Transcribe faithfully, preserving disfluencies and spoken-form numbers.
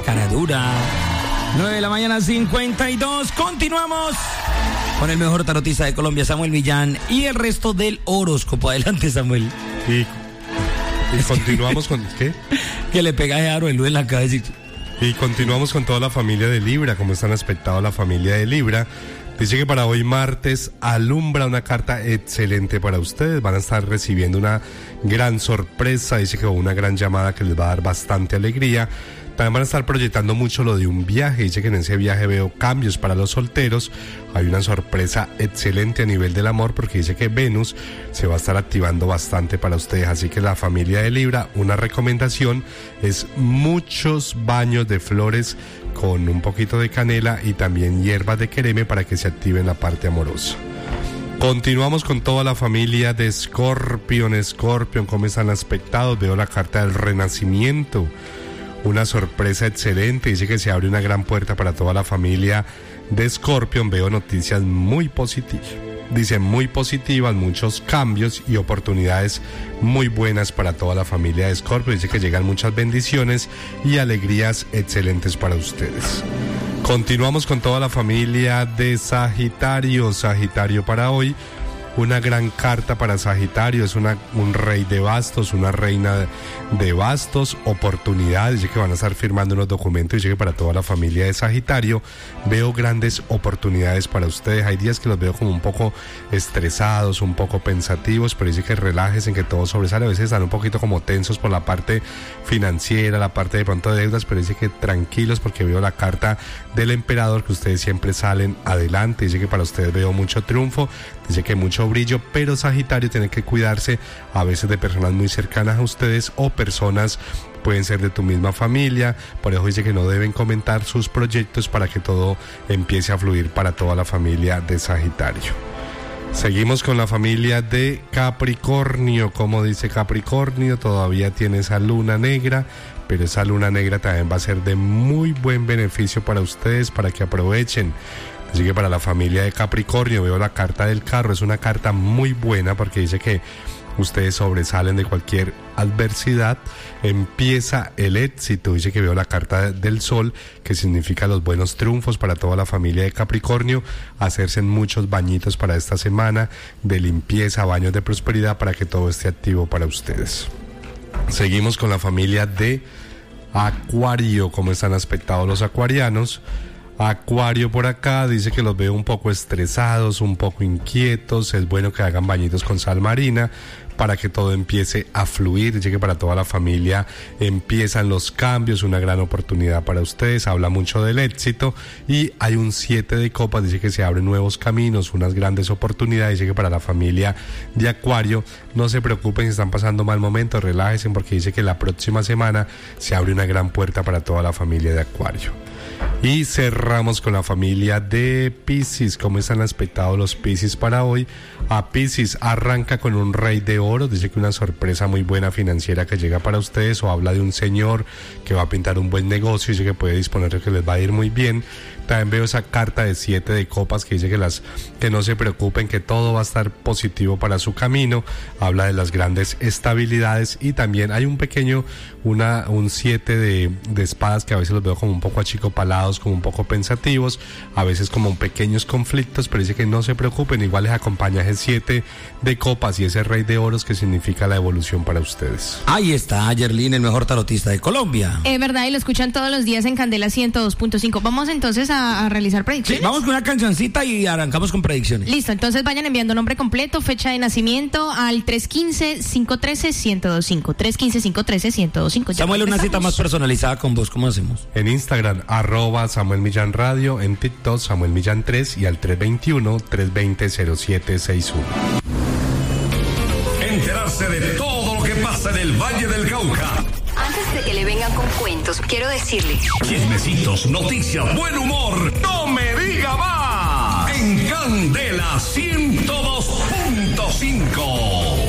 cara dura. nueve de la mañana, cincuenta y dos. Continuamos con el mejor tarotista de Colombia, Samuel Millán, y el resto del horóscopo. Adelante, Samuel. Y, y continuamos con... ¿Qué? Que le pega a Aro el luz en la cabeza. Y continuamos con toda la familia de Libra. Como están aspectado la familia de Libra? Dice que para hoy martes alumbra una carta excelente para ustedes. Van a estar recibiendo una gran sorpresa. Dice que una gran llamada que les va a dar bastante alegría. También van a estar proyectando mucho lo de un viaje. Dice que en ese viaje veo cambios para los solteros. Hay una sorpresa excelente a nivel del amor, porque dice que Venus se va a estar activando bastante para ustedes. Así que la familia de Libra, una recomendación es muchos baños de flores con un poquito de canela y también hierbas de quereme para que se active en la parte amorosa. Continuamos con toda la familia de Scorpion. Scorpion, ¿cómo están aspectados? Veo la carta del renacimiento. Una sorpresa excelente. Dice que se abre una gran puerta para toda la familia de Scorpion. Veo noticias muy positivas. Dice muy positivas, muchos cambios y oportunidades muy buenas para toda la familia de Scorpion. Dice que llegan muchas bendiciones y alegrías excelentes para ustedes. Continuamos con toda la familia de Sagitario. Sagitario para hoy. Una gran carta para Sagitario, es una, un rey de bastos, una reina de bastos, oportunidades. Dice que van a estar firmando unos documentos. Dice que para toda la familia de Sagitario veo grandes oportunidades para ustedes. Hay días que los veo como un poco estresados, un poco pensativos, pero dice que relájense, que todo sobresale. A veces están un poquito como tensos por la parte financiera, la parte de pronto de deudas, pero dice que tranquilos, porque veo la carta del emperador, que ustedes siempre salen adelante. Dice que para ustedes veo mucho triunfo, dice que mucho brillo, pero Sagitario tiene que cuidarse a veces de personas muy cercanas a ustedes o personas pueden ser de tu misma familia. Por eso dice que no deben comentar sus proyectos para que todo empiece a fluir para toda la familia de Sagitario. Seguimos con la familia de Capricornio. Como dice Capricornio, todavía tiene esa luna negra, pero esa luna negra también va a ser de muy buen beneficio para ustedes, para que aprovechen. Así que para la familia de Capricornio veo la carta del carro. Es una carta muy buena porque dice que ustedes sobresalen de cualquier adversidad, empieza el éxito. Dice que veo la carta del sol, que significa los buenos triunfos para toda la familia de Capricornio. Hacerse muchos bañitos para esta semana de limpieza, baños de prosperidad, para que todo esté activo para ustedes. Seguimos con la familia de Acuario. ¿Cómo están aspectados los acuarianos? Acuario por acá, dice que los veo un poco estresados, un poco inquietos. Es bueno que hagan bañitos con sal marina para que todo empiece a fluir. Dice que para toda la familia empiezan los cambios, una gran oportunidad para ustedes. Habla mucho del éxito y hay un siete de copas. Dice que se abren nuevos caminos, unas grandes oportunidades. Dice que para la familia de Acuario no se preocupen si están pasando mal momento, relájense, porque dice que la próxima semana se abre una gran puerta para toda la familia de Acuario. Y cerramos con la familia de Piscis. ¿Cómo están aspectados los Piscis para hoy? A Piscis arranca con un rey de oro. Dice que una sorpresa muy buena financiera que llega para ustedes, o habla de un señor que va a pintar un buen negocio. Dice que puede disponer de que les va a ir muy bien. También veo esa carta de siete de copas que dice que las que no se preocupen, que todo va a estar positivo para su camino. Habla de las grandes estabilidades y también hay un pequeño, una un siete de, de espadas que a veces los veo como un poco achicopalados, como un poco pensativos, a veces como pequeños conflictos, pero dice que no se preocupen, igual les acompaña ese siete de copas y ese rey de oros que significa la evolución para ustedes. Ahí está Yerlin, el mejor tarotista de Colombia. Es verdad, y lo escuchan todos los días en Candela ciento dos punto cinco. Vamos entonces a A, a realizar predicciones. Sí, vamos con una cancioncita y arrancamos con predicciones. Listo, entonces vayan enviando nombre completo, fecha de nacimiento al tres uno cinco, cinco uno tres, uno cero dos cinco. tres uno cinco, cinco uno tres, uno cero dos cinco. Samuel, una cita más personalizada con vos, ¿cómo hacemos? En Instagram, arroba Samuel Millán Radio, en TikTok, Samuel Millán tres y al tres dos uno, tres dos cero, cero siete seis uno. Enterarse de todo lo que pasa en el Valle del Cauca. Antes de que le vengan con cuentos, quiero decirle: chismecitos, noticias, buen humor. ¡No me diga más! En Candela ciento dos punto cinco.